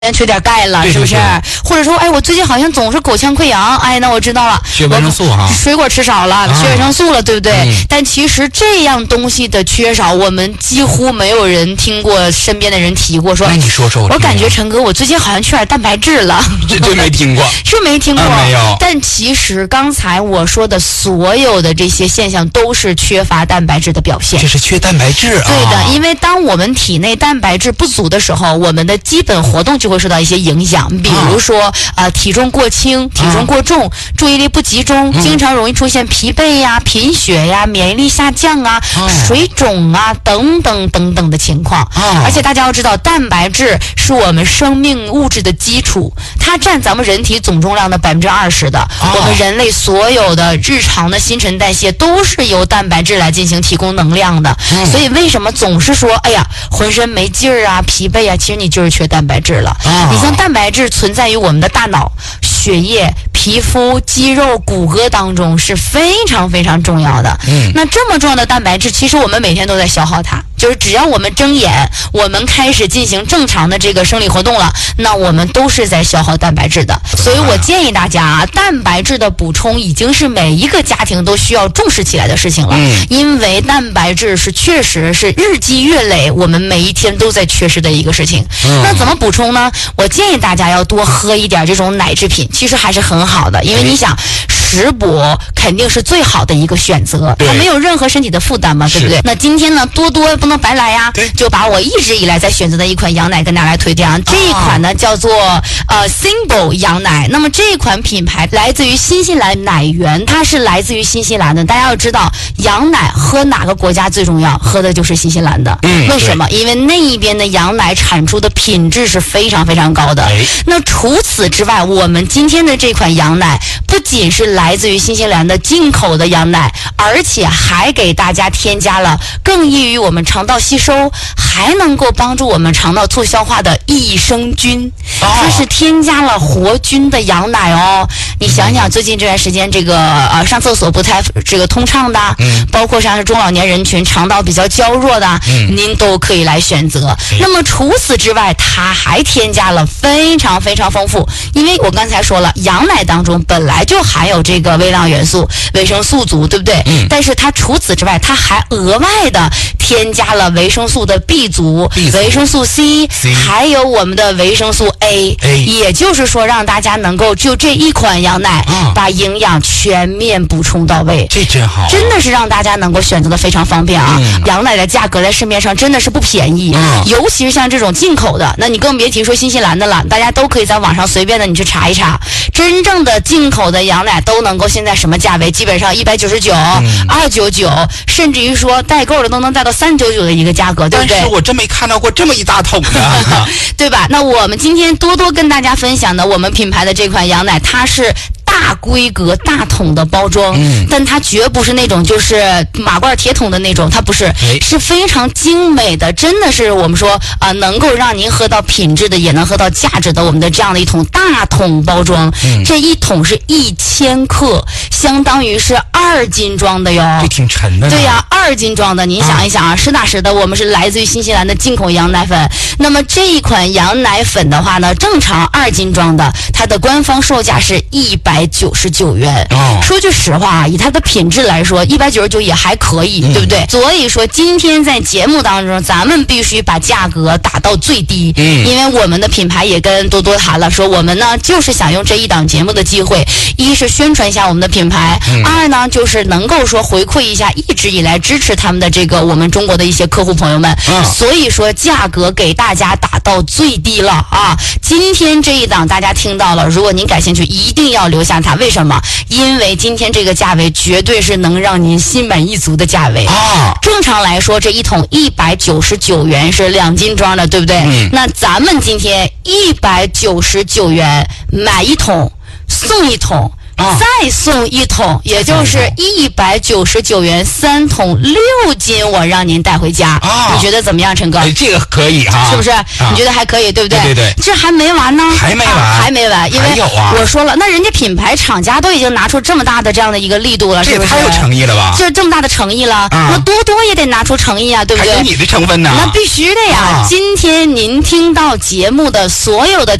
缺点钙了，是不是？或者说，哎，我最近好像总是口腔溃疡，哎，那我知道了， 缺维生素哈， 水果吃少了，缺维生素了，对不对？但其实这样东西的缺少，我们几乎没有人听过身边的人提过。说， 哎，你说说， 我感觉陈哥，我最近好像缺点蛋白质了， 这没听过， 是没听过， 没有。 但其实刚才我说的所有的这些现象，都是缺乏蛋白质的表现。 这是缺蛋白质啊。 对的，因为当我们体内蛋白质不足的时候，我们的基本活动就会受到一些影响，比如说体重过轻、体重过重、注意力不集中，经常容易出现疲惫呀、贫血呀、免疫力下降啊、水肿啊等等等等的情况。而且大家要知道，蛋白质是我们生命物质的基础，它占咱们人体总重量的20%的。我们人类所有的日常的新陈代谢都是由蛋白质来进行提供能量的。所以为什么总是说，哎呀，浑身没劲儿啊、疲惫啊，其实你就是缺蛋白质了。你像蛋白质存在于我们的大脑、血液、皮肤、肌肉、骨骼当中，是非常非常重要的。那这么重要的蛋白质，其实我们每天都在消耗它。就是只要我们睁眼，我们开始进行正常的这个生理活动了，那我们都是在消耗蛋白质的。所以我建议大家啊，蛋白质的补充已经是每一个家庭都需要重视起来的事情了。因为蛋白质是确实是日积月累，我们每一天都在缺失的一个事情。那怎么补充呢？我建议大家要多喝一点这种奶制品，其实还是很好的，因为你想食补肯定是最好的一个选择，它没有任何身体的负担嘛，对不对？那今天呢，多多不能白来呀，就把我一直以来在选择的一款羊奶跟大家来推荐。这一款呢叫做Symbol 羊奶。那么这款品牌来自于新西兰奶源，它是来自于新西兰的。大家要知道，羊奶喝哪个国家最重要？喝的就是新西兰的。为什么？因为那一边的羊奶产出的品质是非常非常高的。那除此之外，我们今天的这款羊奶不仅是来自于新西兰的进口的羊奶，而且还给大家添加了更易于我们肠道吸收，还能够帮助我们肠道促消化的益生菌。它是添加了活菌的羊奶哦。你想想，最近这段时间这个上厕所不太这个通畅的，包括像是中老年人群肠道比较娇弱的，您都可以来选择。那么除此之外，它还添加了非常非常丰富，因为我刚才说了，羊奶当中本来就含有这个微量元素、维生素族，对不对？但是它除此之外，它还额外的添加了维生素的 B 族、维生素 C， 还有我们的维生素 A， 也就是说让大家能够就这一款羊奶把营养全面补充到位。 这真好， 真的是让大家能够选择的非常方便啊。羊奶的价格在市面上真的是不便宜，尤其是像这种进口的，那你更别提说新西兰的了，大家都可以在网上随便的你去查一查，真正的进口的羊奶都能够现在什么价位？基本上199、299，甚至于说代购的都能带到399的一个价格，对不对？ 但是我真没看到过这么一大桶的对吧？那我们今天多多跟大家分享的我们品牌的这款羊奶，它是大规格大桶的包装，但它绝不是那种就是马罐铁桶的那种，它不是，是非常精美的，真的是我们说能够让您喝到品质的，也能喝到价值的，我们的这样的一桶大桶包装。这一桶是1000克，相当于是2斤装的哟。 这挺沉的。 对呀，2斤装的，您想一想啊，实打实的，我们是来自于新西兰的进口羊奶粉。那么这一款羊奶粉的话呢，正常2斤装的，它的官方售价是199元。说句实话啊，以它的品质来说，199也还可以，对不对？所以说今天在节目当中，咱们必须把价格打到最低，因为我们的品牌也跟多多谈了，说我们呢就是想用这一档节目的机会，一是宣传一下我们的品牌，二呢就是能够说回馈一下一直以来支持他们的这个我们中国的一些客户朋友们。所以说价格给大家打到最低了啊！今天这一档大家听到了，如果您感兴趣，一定要留下它。为什么？因为今天这个价位绝对是能让您心满意足的价位啊！正常来说，这一桶199元是2斤装的，对不对？那咱们今天199元买一桶送一桶。 再送1桶，也就是199元3桶6斤，我让您带回家。你觉得怎么样，陈哥？ 这个可以哈， 是不是？你觉得还可以，对不对？ 对对对， 这还没完呢， 还没完， 还没完，因为我说了，那人家品牌厂家都已经拿出这么大的这样的一个力度了，是不是？ 这也太有诚意了吧？ 就是这么大的诚意了，那多多也得拿出诚意啊，对不对？ 还有你的成分呢？ 那必须的呀！今天您听到节目的所有的